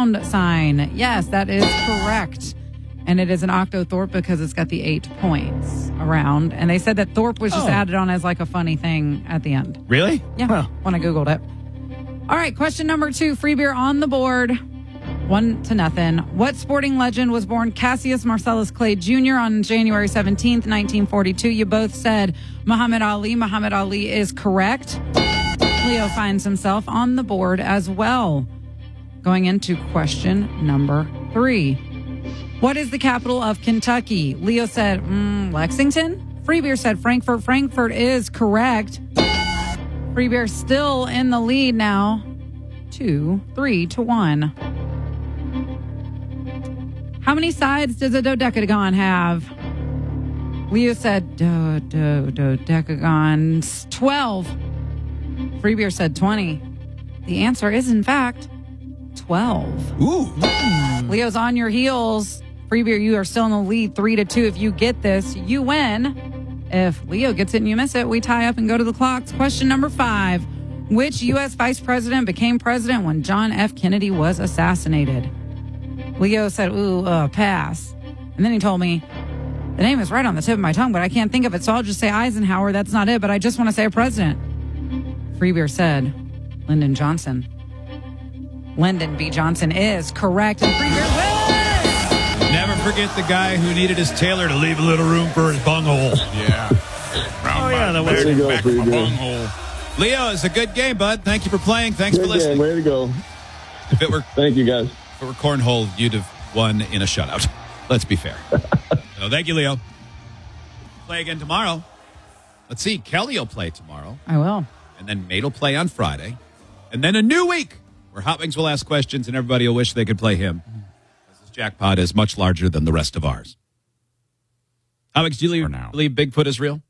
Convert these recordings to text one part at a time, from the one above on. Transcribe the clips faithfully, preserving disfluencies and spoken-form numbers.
pound sign. Yes, that is correct. And it is an octothorpe because it's got the eight points around. And they said that thorpe was just Oh. added on as like a funny thing at the end. Really? Yeah, Huh. when I Googled it. All right, question number two. Free beer on the board. One to nothing. What sporting legend was born Cassius Marcellus Clay Junior on January seventeenth, nineteen forty-two? You both said Muhammad Ali. Muhammad Ali is correct. Leo finds himself on the board as well. Going into question number three. What is the capital of Kentucky? Leo said mm, Lexington. Free beer said Frankfurt. Frankfurt is correct. Free beer still in the lead now. Two, three to one. How many sides does a dodecagon have? Leo said do, do, dodecagon. twelve. Free beer said twenty. The answer is, in fact, twelve. Ooh. Leo's on your heels. Free beer, you are still in the lead, three to two. If you get this, you win. If Leo gets it and you miss it, we tie up and go to the clocks. Question number five. Which U S vice president became president when John F. Kennedy was assassinated? Leo said, ooh, uh, pass. And then he told me, the name is right on the tip of my tongue, but I can't think of it, so I'll just say Eisenhower. That's not it, but I just want to say a president. Free beer said, Lyndon Johnson. Lyndon B. Johnson is correct. And Free beer wins! Never forget the guy who needed his tailor to leave a little room for his bunghole. Yeah. Oh, yeah, that Way to go, back pretty of my good. bunghole. Leo, it's a good game, bud. Thank you for playing. Thanks Good for listening. game. Way to go. If it were Thank you, guys. if it were cornhole, you'd have won in a shutout. Let's be fair. So thank you, Leo. Play again tomorrow. Let's see. Kelly will play tomorrow. I will. And then Mate will play on Friday. And then a new week where Hot Wings will ask questions and everybody will wish they could play him. This jackpot is much larger than the rest of ours. Hot Wings, do you For believe, now. believe Bigfoot is real?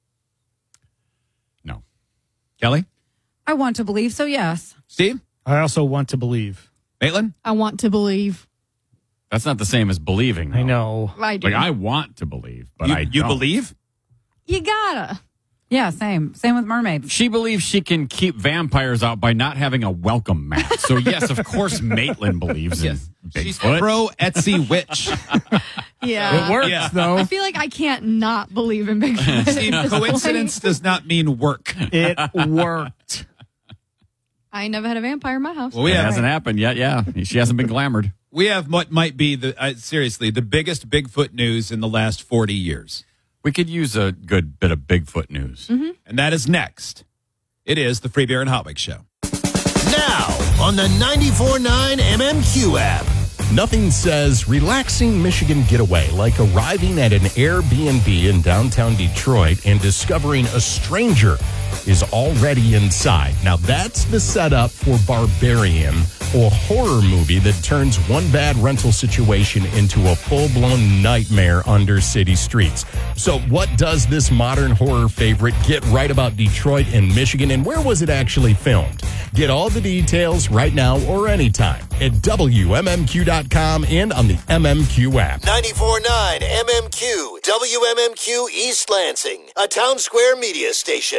No. Kelly? I want to believe so, yes. Steve? I also want to believe. Maitland? I want to believe. That's not the same as believing. I though. know. I do. Like, I want to believe, but you, I you don't. believe? You gotta. Yeah, same. Same with mermaids. She believes she can keep vampires out by not having a welcome mat. So, yes, of course, Maitland believes Yes. in She's Bigfoot. pro Etsy witch. Yeah. It works, Yeah. though. I feel like I can't not believe in Bigfoot. Steve, at this coincidence point. does not mean work. It worked. I ain't never had a vampire in my house. Well, we It have, hasn't happened yet, yeah. She hasn't been glamored. we have what might be, the uh, seriously, the biggest Bigfoot news in the last forty years. We could use a good bit of Bigfoot news. Mm-hmm. And that is next. It is the Free Beer and Hot Wings Show. Now on the ninety-four point nine M M Q app. Nothing says relaxing Michigan getaway like arriving at an Airbnb in downtown Detroit and discovering a stranger is already inside. Now that's the setup for Barbarian, a horror movie that turns one bad rental situation into a full-blown nightmare under city streets. So what does this modern horror favorite get right about Detroit and Michigan, and where was it actually filmed? Get all the details right now or anytime at W M M Q dot com and on the M M Q app. ninety-four point nine M M Q, W M M Q East Lansing, a Town Square media station.